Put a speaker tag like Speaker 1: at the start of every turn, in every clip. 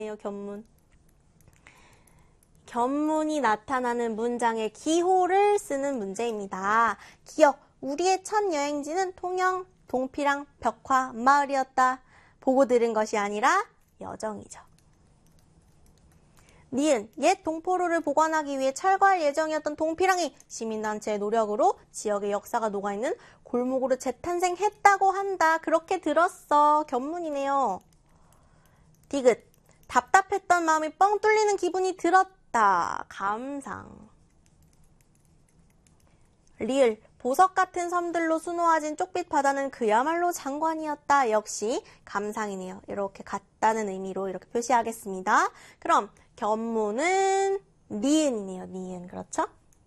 Speaker 1: 견문. 견문이 나타나는 문장의 기호를 쓰는 문제입니다. 기억, 우리의 첫 여행지는 통영, 동피랑, 벽화, 마을이었다. 보고 들은 것이 아니라 여정이죠. 니은, 옛 동포로를 복원하기 위해 철거할 예정이었던 동피랑이 시민단체의 노력으로 지역의 역사가 녹아있는 골목으로 재탄생했다고 한다. 그렇게 들었어. 견문이네요. 디귿, 답답했던 마음이 뻥 뚫리는 기분이 들었다. 감상. 리을, 보석 같은 섬들로 수놓아진 쪽빛 바다는 그야말로 장관이었다. 역시 감상이네요. 이렇게 같다는 의미로 이렇게 표시하겠습니다. 그럼 견문은 니은이네요. 니은. 그렇죠?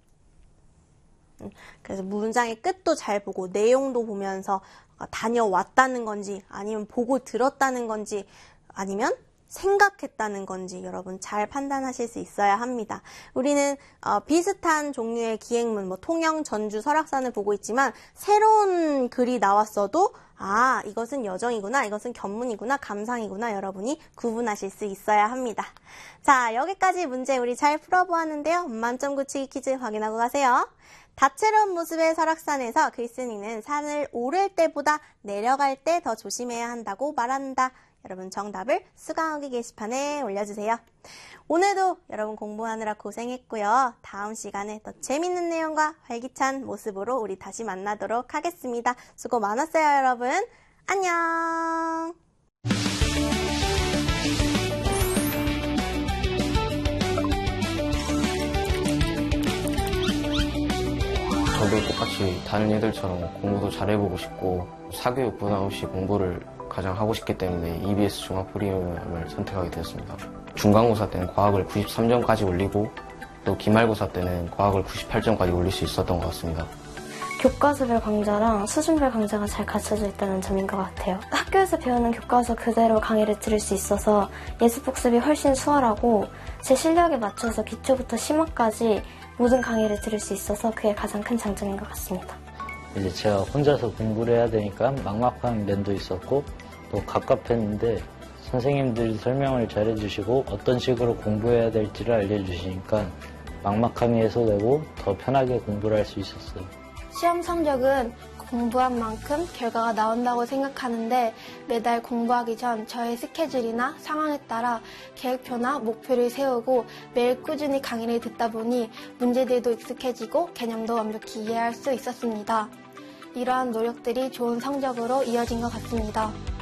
Speaker 1: 그래서 문장의 끝도 잘 보고 내용도 보면서 다녀왔다는 건지 아니면 보고 들었다는 건지 아니면 생각했다는 건지 여러분 잘 판단하실 수 있어야 합니다. 우리는 비슷한 종류의 기행문, 통영, 전주, 설악산을 보고 있지만 새로운 글이 나왔어도 아, 이것은 여정이구나, 이것은 견문이구나, 감상이구나 여러분이 구분하실 수 있어야 합니다. 자, 여기까지 문제 우리 잘 풀어보았는데요. 만점 굳히기 퀴즈 확인하고 가세요. 다채로운 모습의 설악산에서 글쓴이는 산을 오를 때보다 내려갈 때 더 조심해야 한다고 말한다. 여러분 정답을 수강하기 게시판에 올려주세요. 오늘도 여러분 공부하느라 고생했고요. 다음 시간에 더 재밌는 내용과 활기찬 모습으로 우리 다시 만나도록 하겠습니다. 수고 많았어요, 여러분. 안녕.
Speaker 2: 저도 똑같이 다른 애들처럼 공부도 잘해보고 싶고 사교육 부담 없이 공부를 가장 하고 싶기 때문에 EBS 종합프리미엄을 선택하게 되었습니다. 중간고사 때는 과학을 93점까지 올리고 또 기말고사 때는 과학을 98점까지 올릴 수 있었던 것 같습니다.
Speaker 3: 교과서별 강좌랑 수준별 강좌가 잘 갖춰져 있다는 점인 것 같아요. 학교에서 배우는 교과서 그대로 강의를 들을 수 있어서 예습복습이 훨씬 수월하고 제 실력에 맞춰서 기초부터 심화까지 모든 강의를 들을 수 있어서 그게 가장 큰 장점인 것 같습니다.
Speaker 4: 이제 제가 혼자서 공부를 해야 되니까 막막한 면도 있었고 또 갑갑했는데 선생님들이 설명을 잘 해주시고 어떤 식으로 공부해야 될지를 알려주시니까 막막함이 해소되고 더 편하게 공부를 할 수 있었어요.
Speaker 5: 시험 성적은 공부한 만큼 결과가 나온다고 생각하는데 매달 공부하기 전 저의 스케줄이나 상황에 따라 계획표나 목표를 세우고 매일 꾸준히 강의를 듣다 보니 문제들도 익숙해지고 개념도 완벽히 이해할 수 있었습니다. 이러한 노력들이 좋은 성적으로 이어진 것 같습니다.